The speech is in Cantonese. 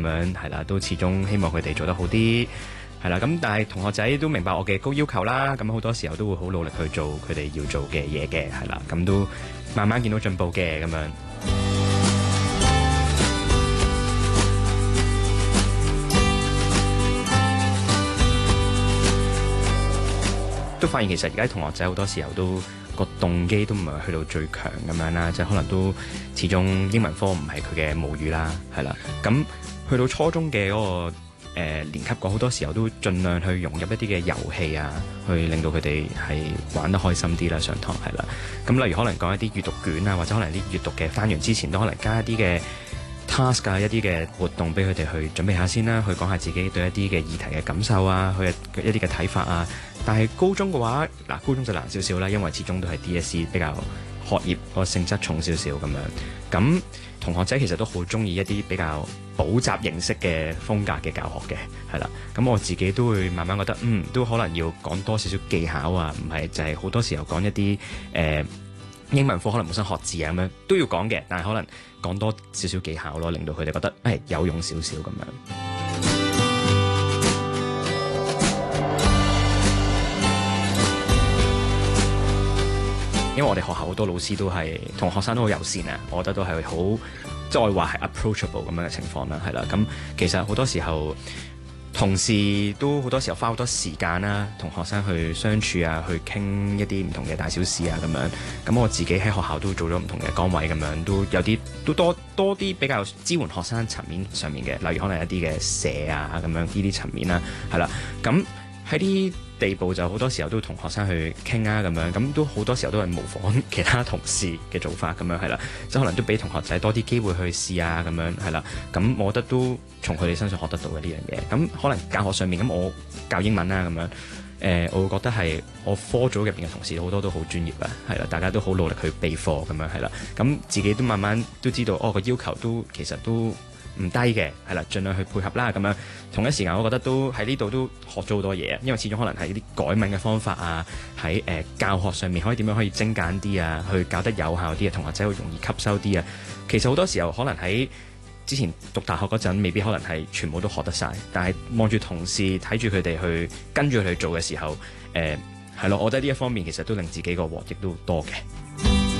樣係啦，都始終希望佢哋做得好啲係啦。咁但係同學仔都明白我嘅高要求啦，咁好多時候都會好努力去做佢哋要做嘅嘢嘅係啦，咁都慢慢見到進步嘅咁樣。都發現其實而家同學仔好多時候都個動機都唔係去到最強咁樣啦，即係可能都始終英文科唔係佢嘅母語啦，係啦。咁去到初中嘅嗰個年級個好多時候都盡量去融入一啲嘅遊戲啊，去令到佢哋係玩得開心啲啦，上堂係啦。咁例如可能講一啲閱讀卷啊，或者可能啲閱讀嘅翻完之前都可能加一啲嘅 task 啊，一啲嘅活動俾佢哋去準備下先啦，去講下自己對一啲嘅議題嘅感受啊，去一啲嘅睇法啊。但係高中嘅話，嗱高中就難少少啦，因為始終都係 DSE 比較學業個性質重少少咁樣。咁同學仔其實都好中意一啲比較補習形式嘅風格嘅教學嘅，係啦。咁我自己都會慢慢覺得，都可能要講多少少技巧啊，唔係就係好多時候講一啲英文科可能本身學字啊咁樣都要講嘅，但係可能講多少少技巧咯，令到佢哋覺得有用少少咁樣。因為我哋學校好多老師都係同學生都好友善啊，我覺得都係好即係我話係 approachable 咁樣嘅情況啦，係啦。咁其實好多時候同事都好多時候花好多時間啦，同學生去相處啊，去傾一啲唔同嘅大小事啊咁樣。咁我自己喺學校都做咗唔同嘅崗位咁樣，都有啲都多啲比較支援學生層面上面嘅，例如可能一啲嘅社啊咁樣呢啲層面啦，係啦。咁喺啲地步就好多時候都同學生去傾啊咁樣，咁都好多時候都係模仿其他同事嘅做法咁樣係啦，即係可能都俾同學仔多啲機會去試啊咁樣係啦。咁我覺得都從佢哋身上學得到嘅呢樣嘢。咁可能教學上面咁我教英文啦咁樣，我會覺得係我科組入邊嘅同事好多都好專業啊，係啦，大家都好努力去備課咁樣係啦。咁自己都慢慢都知道個要求都其實都唔低嘅，係啦，盡量去配合啦咁樣。同一時間，我覺得都喺呢度都學咗好多嘢，因為始終可能係啲改文嘅方法啊，喺教學上面可以點樣可以精簡啲啊，去教得有效啲啊，同學仔會容易吸收啲啊。其實好多時候可能喺之前讀大學嗰陣，未必可能係全部都學得晒，但係望住同事睇住佢哋去跟住佢哋做嘅時候，係咯，我覺得呢一方面其實都令自己個獲益都多嘅。